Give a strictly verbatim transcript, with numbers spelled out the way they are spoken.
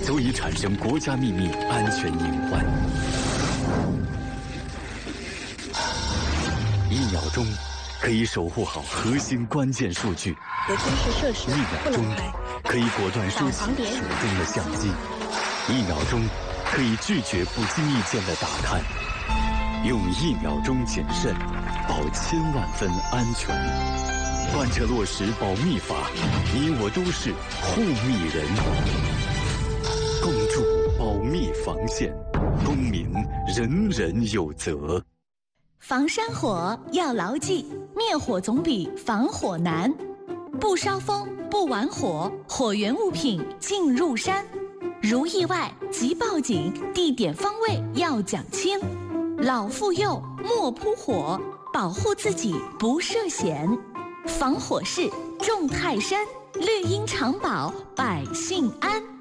足以产生国家秘密安全隐患。一秒钟可以守护好核心关键数据， 有军事设施一秒钟可以果断收起手中的相机，一秒钟可以拒绝不经意间的打探。用一秒钟谨慎，保千万分安全。贯彻落实保密法，你我都是护密人。共筑保密防线，公民人人有责。 防山火要牢记，灭火总比防火难。不烧风，不玩火，火源物品进入山。如意外即报警，地点方位要讲清。老妇幼莫扑火，保护自己不涉险。防火势重泰山，绿荫长保百姓安。